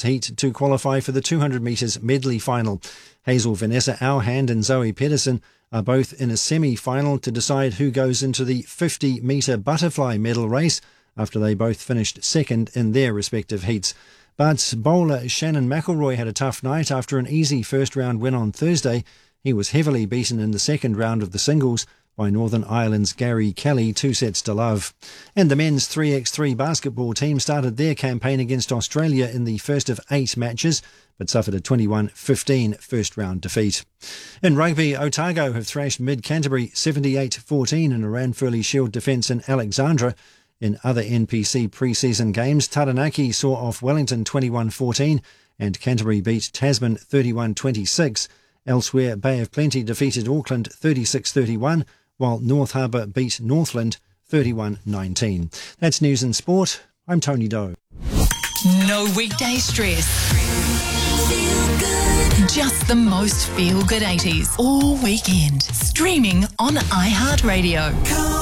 heat to qualify for the 200 metres medley final. Hazel Vanessa Auhand and Zoe Pedersen are both in a semi-final to decide who goes into the 50-metre butterfly medal race after they both finished second in their respective heats. But bowler Shannon McElroy had a tough night after an easy first-round win on Thursday. He was heavily beaten in the second round of the singles by Northern Ireland's Gary Kelly, 2-0. And the men's 3x3 basketball team started their campaign against Australia in the first of 8 matches, but suffered a 21-15 first-round defeat. In rugby, Otago have thrashed Mid-Canterbury 78-14 in a Ranfurly Shield defence in Alexandra. In other NPC pre-season games, Taranaki saw off Wellington 21-14 and Canterbury beat Tasman 31-26. Elsewhere, Bay of Plenty defeated Auckland 36-31, while North Harbour beat Northland 31-19. That's news and sport. I'm Tony Doe. No weekday stress. Just the most feel-good 80s all weekend. Streaming on iHeartRadio.